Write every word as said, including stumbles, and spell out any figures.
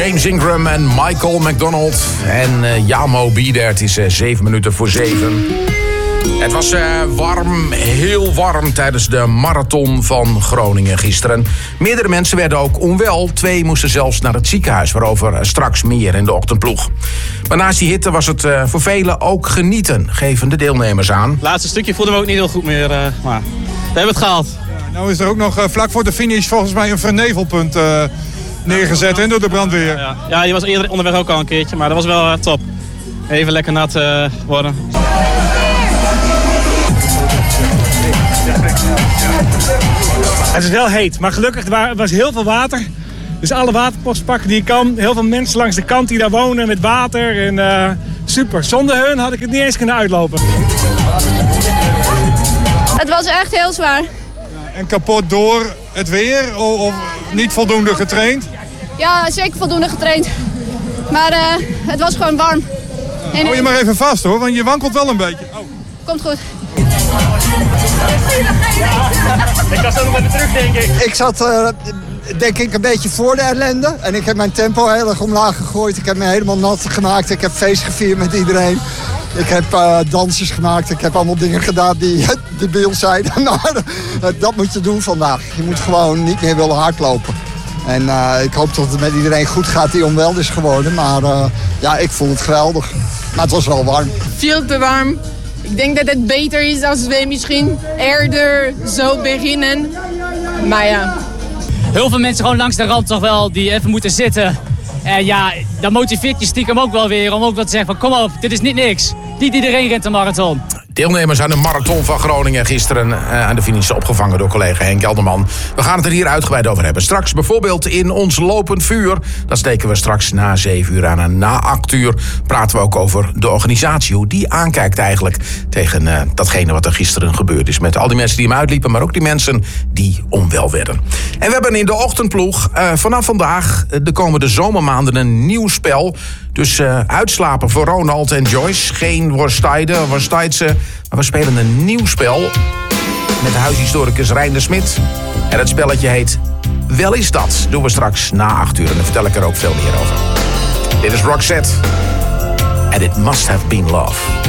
James Ingram en Michael McDonald. En uh, Jamo Bieder, het is uh, zeven minuten voor zeven. Het was uh, warm, heel warm tijdens de marathon van Groningen gisteren. Meerdere mensen werden ook onwel. Twee moesten zelfs naar het ziekenhuis, waarover uh, straks meer in de ochtendploeg. Maar naast die hitte was het uh, voor velen ook genieten, geven de deelnemers aan. Het laatste stukje voelden we ook niet heel goed meer, uh, maar we hebben het gehaald. Ja, nou is er ook nog uh, vlak voor de finish volgens mij een vernevelpunt uh, neergezet hè, door de brandweer. Ja, ja, die was eerder onderweg ook al een keertje, maar dat was wel uh, top. Even lekker nat uh, worden. Het is wel heet, maar gelukkig er was heel veel water. Dus alle waterposten pakken die je kan. Heel veel mensen langs de kant die daar wonen met water. En uh, super. Zonder hun had ik het niet eens kunnen uitlopen. Het was echt heel zwaar. En kapot door het weer of, of niet voldoende getraind? Ja, zeker voldoende getraind. Maar uh, het was gewoon warm. En, hou je maar even vast hoor, want je wankelt wel een beetje. Oh. Komt goed. Ik ga zo nog even terug, denk ik. Ik zat, uh, denk ik, een beetje voor de ellende. En ik heb mijn tempo heel erg omlaag gegooid. Ik heb me helemaal nat gemaakt. Ik heb feest gevierd met iedereen. Ik heb uh, dansjes gemaakt. Ik heb allemaal dingen gedaan die debiel zijn. Maar uh, dat moet je doen vandaag. Je moet gewoon niet meer willen hardlopen. En uh, ik hoop dat het met iedereen goed gaat die onwel is geworden. Maar uh, ja, ik vond het geweldig. Maar het was wel warm. Veel te warm. Ik denk dat het beter is als we misschien eerder zo beginnen. Maar ja. Heel veel mensen gewoon langs de rand toch wel die even moeten zitten. En ja, dan motiveert je stiekem ook wel weer om ook wat te zeggen van kom op, dit is niet niks. Niet iedereen rent een marathon. Deelnemers aan de marathon van Groningen gisteren uh, aan de finish opgevangen door collega Henk Gelderman. We gaan het er hier uitgebreid over hebben. Straks bijvoorbeeld in ons lopend vuur. Dat steken we straks na zeven uur aan. En na acht uur praten we ook over de organisatie. Hoe die aankijkt eigenlijk tegen uh, datgene wat er gisteren gebeurd is. Met al die mensen die hem uitliepen, maar ook die mensen die onwel werden. En we hebben in de ochtendploeg uh, vanaf vandaag uh, de komende zomermaanden een nieuw spel. Dus uh, uitslapen voor Ronald en Joyce. Geen Worstijden, Worstijtse. Maar we spelen een nieuw spel met de huishistoricus Rijn de Smit. En het spelletje heet Wel is dat. Doen we straks na acht uur. En dan vertel ik er ook veel meer over. Dit is Roxette. And It Must Have Been Love.